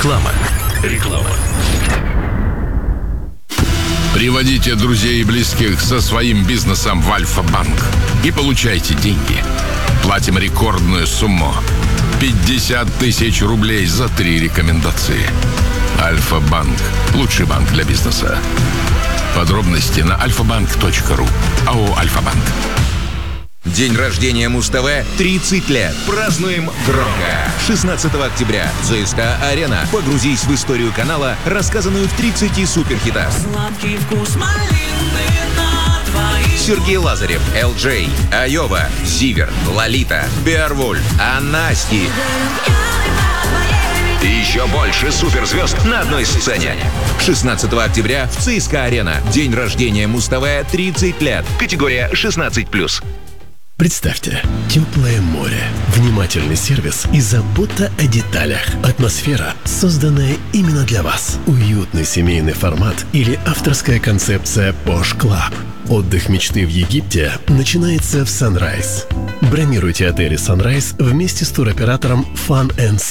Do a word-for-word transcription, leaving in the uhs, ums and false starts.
Реклама. Реклама. Приводите друзей и близких со своим бизнесом в Альфа-банк и получайте деньги. Платим рекордную сумму – пятьдесят тысяч рублей за три рекомендации. Альфа-банк – лучший банк для бизнеса. Подробности на альфа-банк точка ру. АО «Альфа-банк». День рождения Муз-ТВ тридцать лет. Празднуем громко. шестнадцатого октября. ЦСКА-арена. Погрузись в историю канала, рассказанную в тридцати суперхитах. Сладкий вкус малины на двоих. Сергей Лазарев, эл джей, Айова, Зивер, Лолита, Беовульф, Анасти. И еще больше суперзвезд на одной сцене. шестнадцатого октября в ЦСКА-арена. День рождения Муз-ТВ тридцать лет. Категория шестнадцать плюс. Представьте, теплое море, внимательный сервис и забота о деталях. Атмосфера, созданная именно для вас. Уютный семейный формат или авторская концепция Posh Club. Отдых мечты в Египте начинается в Sunrise. Бронируйте отели Sunrise вместе с туроператором Fun and